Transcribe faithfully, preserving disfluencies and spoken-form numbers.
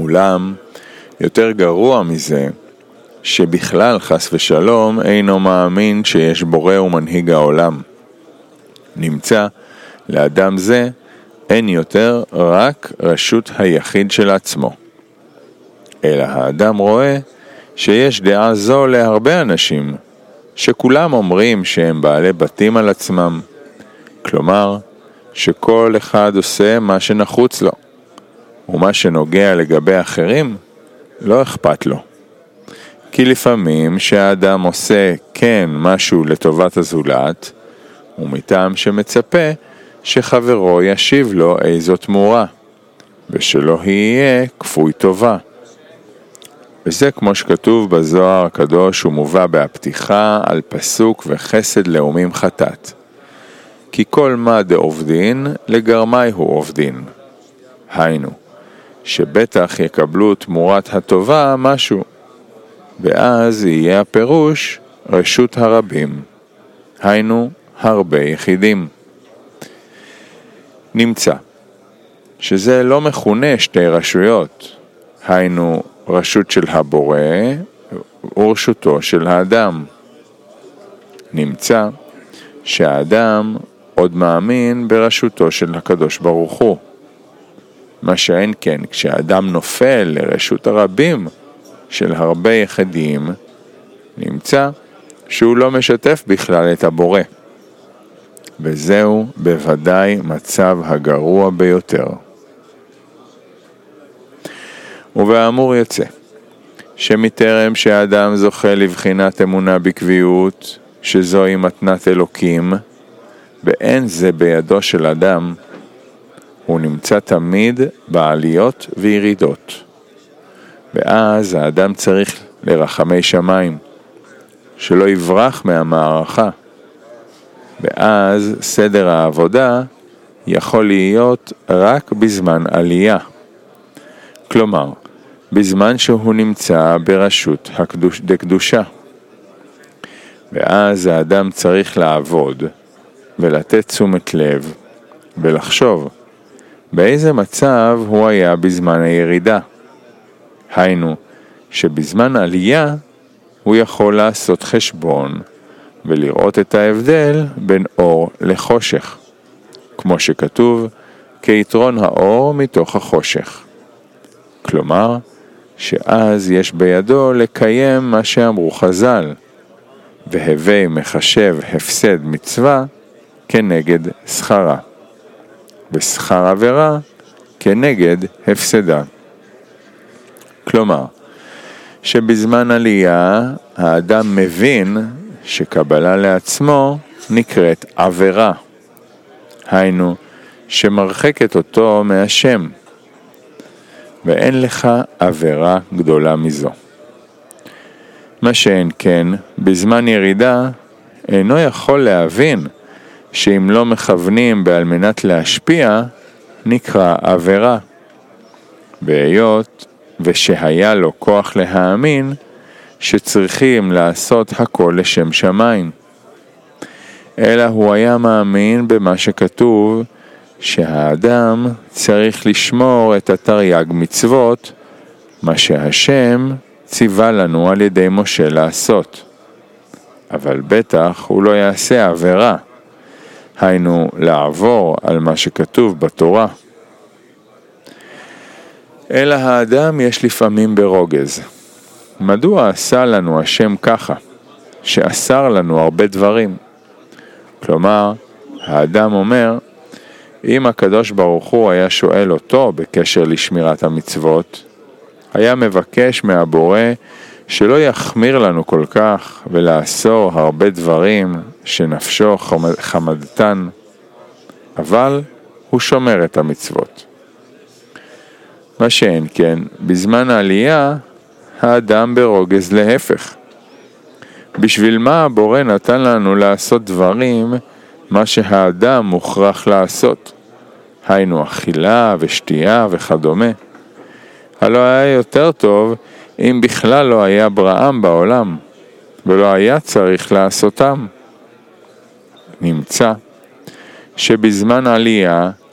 אולם, יותר גרוע מזה, שבכלל חס ושלום אינו מאמין שיש בורא ומנהיג העולם. נמצא, לאדם זה אין יותר רק רשות היחיד של עצמו. אלא האדם רואה שיש דעה זו להרבה אנשים, שכולם אומרים שהם בעלי בתים על עצמם, כלומר, שכל אחד עושה מה שנחוץ לו, ומה שנוגע לגבי אחרים, לא אכפת לו. כי לפעמים שהאדם עושה כן משהו לטובת הזולת, ומטעם שמצפה שחברו ישיב לו איזו תמורה, ושלא יהיה כפוי טובה. וזה כמו שכתוב בזוהר הקדוש ומובא בהפתיחה על פסוק וחסד לאומים חטאת. כי כל מה דעובדין לגרמי הוא עובדין. היינו, שבטח יקבלו תמורת הטובה משהו, ואז יהיה הפירוש רשות הרבים. היינו, הרבה יחידים. נמצא, שזה לא מכונה שתי רשויות, היינו רשות של הבורא ורשותו של האדם. נמצא שהאדם עוד מאמין ברשותו של הקדוש ברוך הוא. מה שאין כן, כשהאדם נופל לרשות הרבים של הרבה יחידים, נמצא שהוא לא משתף בכלל את הבורא. וזהו בוודאי מצב הגרוע ביותר. ובאמור יוצא, שמטרם שהאדם זוכה לבחינת אמונה בקביעות, שזוהי מתנת אלוקים, ואין זה בידו של אדם, הוא נמצא תמיד בעליות וירידות. ואז האדם צריך לרחמי שמיים, שלא יברח מהמערכה. ואז סדר העבודה יכול להיות רק בזמן עלייה. כלומר, בזמן שהוא נמצא ברשות הקדוש, דקדושה. ואז האדם צריך לעבוד ולתת תשומת לב ולחשוב באיזה מצב הוא היה בזמן הירידה. היינו, שבזמן עלייה הוא יכול לעשות חשבון ולראות את ההבדל בין אור לחושך, כמו שכתוב, כיתרון האור מתוך החושך. כלומר, שאז יש בידו לקיים מה שאמרו חז"ל, והווי מחשב הפסד מצווה כנגד שכרה, ושכר עבירה כנגד הפסדה. כלומר, שבזמן עלייה האדם מבין שקבלה לעצמו נקראת עבירה, היינו שמרחקת אותו מהשם, ואין לך עבירה גדולה מזו. מה שאין כן, בזמן ירידה אינו יכול להבין שאם לא מכוונים בעל מנת להשפיע, נקרא עבירה. והיות ושהיה לו כוח להאמין שצריכים לעשות הכל לשם שמיים. אלא הוא היה מאמין במה שכתוב, שהאדם צריך לשמור את התרי"ג מצוות, מה שהשם ציווה לנו על ידי משה לעשות. אבל בטח הוא לא יעשה עבירה, היינו לעבור על מה שכתוב בתורה. אלא האדם יש לפעמים ברוגז. מדוע עשה לנו השם ככה, שאסר לנו הרבה דברים? כלומר, האדם אומר, אם הקדוש ברוך הוא היה שואל אותו בקשר לשמירת המצוות, היה מבקש מהבורא שלא יחמיר לנו כל כך ולאסור הרבה דברים שנפשו חמדתן, אבל הוא שומר את המצוות. מה שאין כן, בזמן העלייה האדם ברוגז להפך. בשביל מה הבורא נתן לנו לעשות דברים מה שהאדם מוכרח לעשות? היינו אכילה ושתייה וכדומה. הלא היה יותר טוב אם בכלל לא היה בראם בעולם, ולא היה צריך לעשותם. נמצא שבזמן עלייה